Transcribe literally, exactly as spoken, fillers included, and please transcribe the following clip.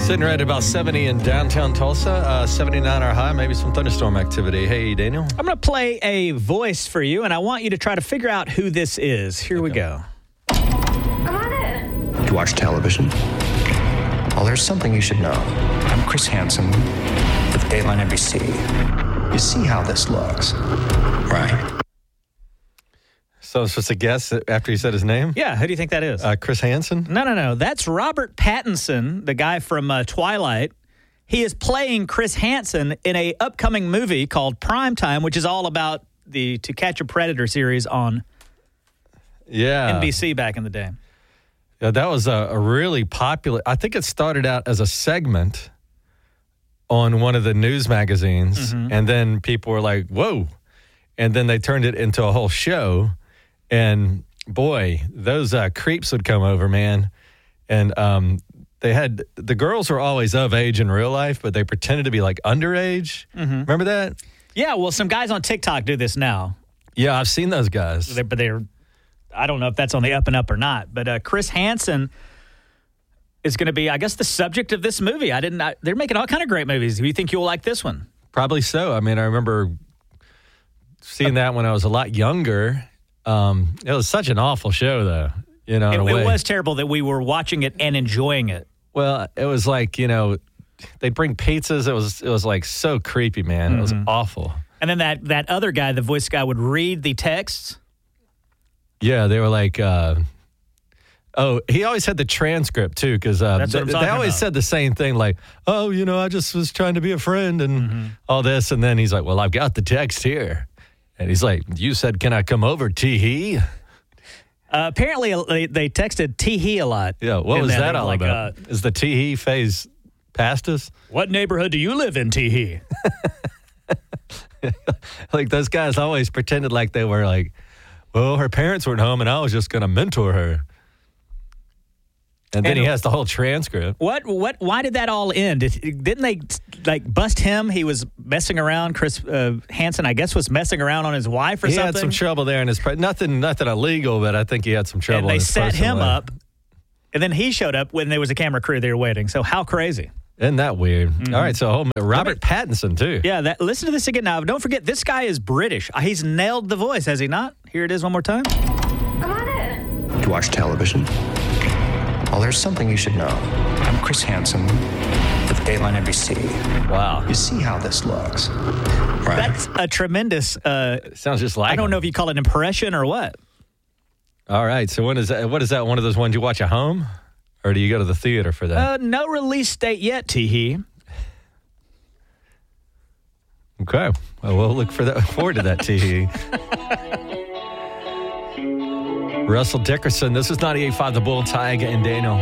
Sitting right at about seventy in downtown Tulsa, uh, seventy-nine our high, maybe some thunderstorm activity. Hey, Daniel. I'm going to play a voice for you, and I want you to try to figure out who this is. Here okay. we go. Got it. Do you watch television? Well, there's something you should know. I'm Chris Hansen with Dateline N B C. You see how this looks, right? So I was supposed to guess after he said his name? Yeah, who do you think that is? Uh, Chris Hansen? No, no, no. That's Robert Pattinson, the guy from uh, Twilight. He is playing Chris Hansen in a upcoming movie called Primetime, which is all about the To Catch a Predator series on yeah. N B C back in the day. Yeah, that was a, a really popular. I think it started out as a segment on one of the news magazines, mm-hmm. and then people were like, whoa. And then they turned it into a whole show. And boy, those uh, creeps would come over, man. And um, they had, the girls were always of age in real life, but they pretended to be like underage. Mm-hmm. Remember that? Yeah, well, some guys on TikTok do this now. Yeah, I've seen those guys. They, but they're, I don't know if that's on the up and up or not. But uh, Chris Hansen is going to be, I guess, the subject of this movie. I didn't, I, they're making all kind of great movies. Do you think you'll like this one? Probably so. I mean, I remember seeing that when I was a lot younger. Um, it was such an awful show, though. You know, in it, a way. It was terrible that we were watching it and enjoying it. Well, it was like, you know, they'd bring pizzas. It was it was like so creepy, man. Mm-hmm. It was awful. And then that that other guy, the voice guy, would read the texts. Yeah, they were like, uh, oh, he always had the transcript too, because uh, they, they always about. said the same thing, like, oh, you know, I just was trying to be a friend and mm-hmm. all this, and then he's like, well, I've got the text here. And he's like, you said, can I come over, Tee-hee? Uh, apparently, they, they texted Tee-hee a lot. Yeah, what was that all like, about? Uh, Is the Tee-hee phase past us? What neighborhood do you live in, Tee-hee? Like, those guys always pretended like they were like, well, her parents weren't home, and I was just going to mentor her. And then and he has the whole transcript. What? What? Why did that all end? Did, didn't they like bust him? He was messing around. Chris uh, Hansen, I guess, was messing around on his wife or he something. He had some trouble there in his pre- nothing, nothing illegal, but I think he had some trouble. And they in his set him life. up, and then he showed up when there was a camera crew there waiting. So how crazy? Isn't that weird? Mm-hmm. All right, so Robert Pattinson too. Yeah, that, listen to this again now. Don't forget, this guy is British. He's nailed the voice, has he not? Here it is one more time. Got it. Do you watch television? Well, there's something you should know. I'm Chris Hansen with Dateline N B C. Wow. You see how this looks, right? That's a tremendous... Uh, Sounds just like I don't him. know if you call it impression or what. All right, so when is that, what is that, one of those ones you watch at home? Or do you go to the theater for that? Uh, no release date yet, Tee-hee. Okay. Well, we'll look for that, forward to that, Tee-hee. Russell Dickerson, this is ninety-eight point five The Bull, Tyga and Daniel.